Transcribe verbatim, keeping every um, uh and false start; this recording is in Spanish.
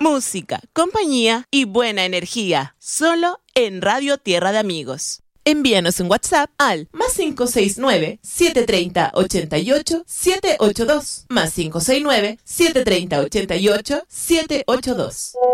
música, compañía y buena energía. Solo en Radio Tierra de Amigos. Envíanos un WhatsApp al más cinco seis nueve, siete tres cero, ocho ocho, siete ocho dos, más cinco seis nueve, siete tres cero, ocho ocho, siete ocho dos.